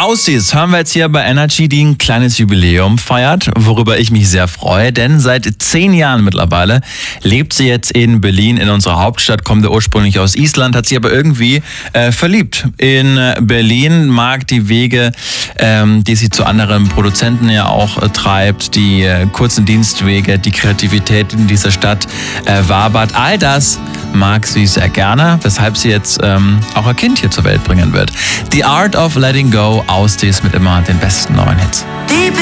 Aussies hören wir jetzt hier bei Energy, die ein kleines Jubiläum feiert, worüber ich mich sehr freue, denn seit 10 Jahren mittlerweile lebt sie jetzt in Berlin, in unserer Hauptstadt, kommt ursprünglich aus Island, hat sich aber irgendwie verliebt in Berlin, mag die Wege, die sie zu anderen Produzenten ja auch treibt, die kurzen Dienstwege, die Kreativität in dieser Stadt wabert, all das mag sie sehr gerne, weshalb sie jetzt auch ein Kind hier zur Welt bringen wird. The Art of Letting Go, Aussies mit immer den besten neuen Hits. Deep